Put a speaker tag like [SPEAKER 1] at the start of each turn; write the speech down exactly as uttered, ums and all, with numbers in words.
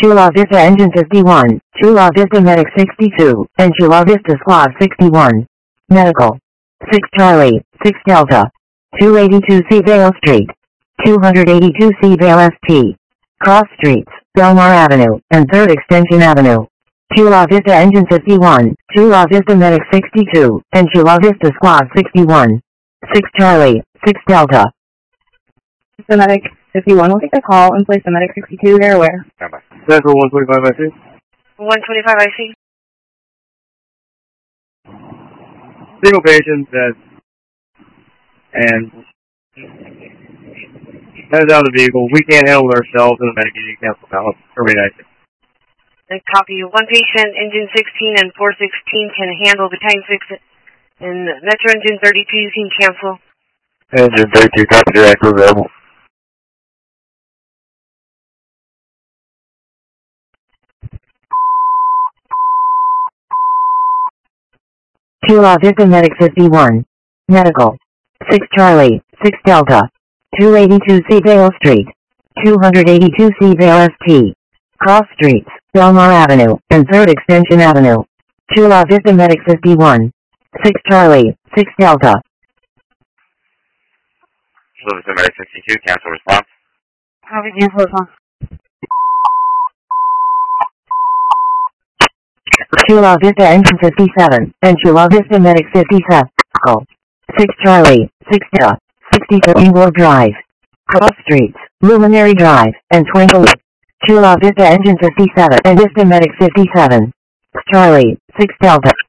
[SPEAKER 1] Chula Vista Engine fifty-one, Chula Vista Medic sixty-two, and Chula Vista Squad sixty-one. Medical. six Charlie, six Delta. two eighty-two C Vale Street. two eighty-two C Vale S T. Cross Streets, Belmar Avenue, and third Extension Avenue. Chula Vista Engine fifty-one, Chula Vista Medic sixty-two, and Chula Vista Squad sixty-one. six Charlie, six Delta.
[SPEAKER 2] The Medic fifty-one will take the call and place the Medic sixty-two there where?
[SPEAKER 3] Central one twenty-five I C.
[SPEAKER 4] one twenty-five I C.
[SPEAKER 3] Single patient that and headed out of the vehicle. We can't handle it ourselves and the medic you cancel balance. Terminate action.
[SPEAKER 4] I copy. One patient, engine sixteen and four sixteen can handle the time fix it. And Metro engine thirty-two you can cancel.
[SPEAKER 3] Engine thirty-two, copy direct, available.
[SPEAKER 1] Chula Vista Medic fifty-one. Medical. six Charlie, six Delta. two eighty-two C Vale Street. two eighty-two C Vale S T. Cross Streets, Belmar Avenue, and third Extension Avenue. Chula Vista Medic fifty-one. six Charlie, six Delta.
[SPEAKER 5] Chula Vista Medic sixty-two, cancel response.
[SPEAKER 4] Copy, cancel response.
[SPEAKER 1] Chula Vista Engine fifty-seven, and Chula Vista Medic fifty-seven. Go. six Charlie, six Delta. sixty-three War Drive. Cross Streets, Luminary Drive, and Twinkle. Chula Vista Engine fifty-seven and Vista Medic fifty-seven. Charlie, six Delta.